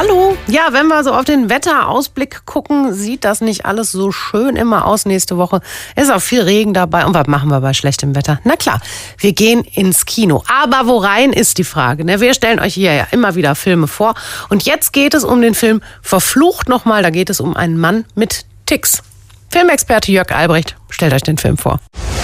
Hallo. Ja, wenn wir so auf den Wetterausblick gucken, sieht das nicht alles so schön immer aus nächste Woche. Ist auch viel Regen dabei. Und was machen wir bei schlechtem Wetter? Na klar, wir gehen ins Kino. Aber wo rein ist die Frage. Ne? Wir stellen euch hier ja immer wieder Filme vor. Und jetzt geht es um den Film Verflucht nochmal. Da geht es um einen Mann mit Ticks. Filmexperte Jörg Albrecht stellt euch den Film vor.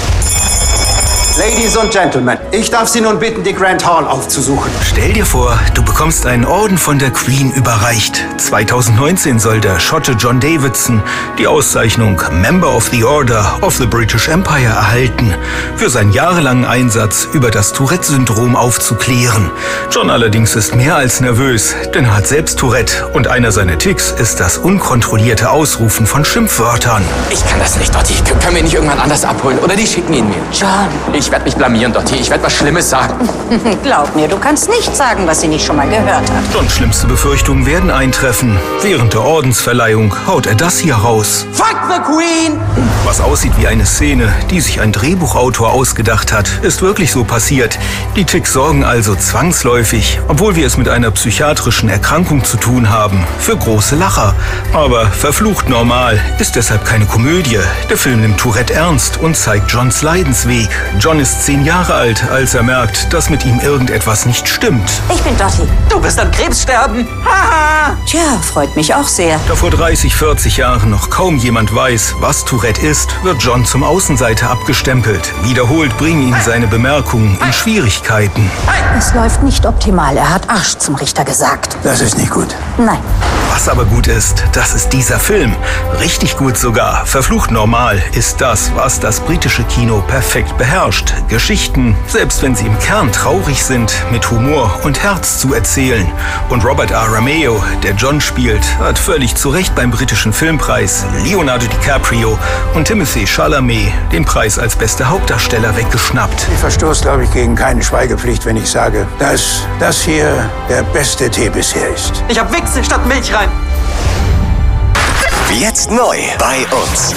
Ladies und Gentlemen, ich darf Sie nun bitten, die Grand Hall aufzusuchen. Stell dir vor, du bekommst einen Orden von der Queen überreicht. 2019 soll der Schotte John Davidson die Auszeichnung Member of the Order of the British Empire erhalten, für seinen jahrelangen Einsatz über das Tourette-Syndrom aufzuklären. John allerdings ist mehr als nervös, denn er hat selbst Tourette und einer seiner Ticks ist das unkontrollierte Ausrufen von Schimpfwörtern. Ich kann das nicht, Dottie. Können wir ihn nicht irgendwann anders abholen? Oder die schicken ihn mir. John. Ich werde mich blamieren, Dottie. Ich werde was Schlimmes sagen. Glaub mir, du kannst nicht sagen, was sie nicht schon mal gehört hat. Johns schlimmste Befürchtungen werden eintreffen. Während der Ordensverleihung haut er das hier raus. Fuck the Queen! Was aussieht wie eine Szene, die sich ein Drehbuchautor ausgedacht hat, ist wirklich so passiert. Die Ticks sorgen also zwangsläufig, obwohl wir es mit einer psychiatrischen Erkrankung zu tun haben, für große Lacher. Aber Verflucht normal ist deshalb keine Komödie. Der Film nimmt Tourette ernst und zeigt Johns Leidensweg. John ist 10 Jahre alt, als er merkt, dass mit ihm irgendetwas nicht stimmt. Ich bin Dottie. Du wirst an Krebs sterben. Haha! Tja, freut mich auch sehr. Da vor 30, 40 Jahren noch kaum jemand weiß, was Tourette ist, wird John zum Außenseiter abgestempelt. Wiederholt bringen ihn seine Bemerkungen in Schwierigkeiten. Es läuft nicht optimal. Er hat Arsch zum Richter gesagt. Das ist nicht gut. Nein. Was aber gut ist, das ist dieser Film. Richtig gut sogar. Verflucht normal ist das, was das britische Kino perfekt beherrscht. Geschichten, selbst wenn sie im Kern traurig sind, mit Humor und Herz zu erzählen. Und Robert R. Romeo, der John spielt, hat völlig zu Recht beim britischen Filmpreis Leonardo DiCaprio und Timothée Chalamet den Preis als bester Hauptdarsteller weggeschnappt. Ich verstoße, glaube ich, gegen keine Schweigepflicht, wenn ich sage, dass das hier der beste Tee bisher ist. Ich hab Wichse statt Milch rein. Jetzt neu bei uns.